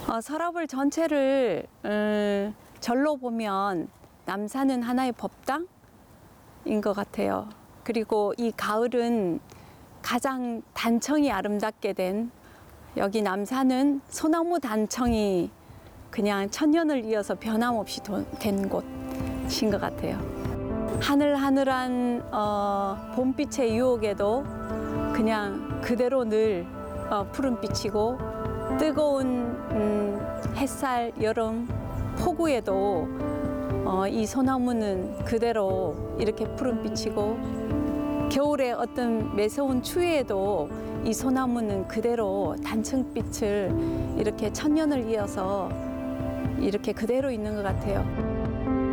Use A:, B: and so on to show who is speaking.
A: 서라벌 전체를 절로 보면 남산은 하나의 법당인 것 같아요. 그리고 이 가을은 가장 단청이 아름답게 된, 여기 남산은 소나무 단청이 그냥 천년을 이어서 변함없이 된 곳인 것 같아요. 하늘하늘한 봄빛의 유혹에도 그냥 그대로 늘 푸른빛이고, 뜨거운 햇살, 여름, 폭우에도 이 소나무는 그대로 이렇게 푸른빛이고, 겨울에 어떤 매서운 추위에도 이 소나무는 그대로 단청빛을 이렇게 천년을 이어서 이렇게 그대로 있는 것 같아요.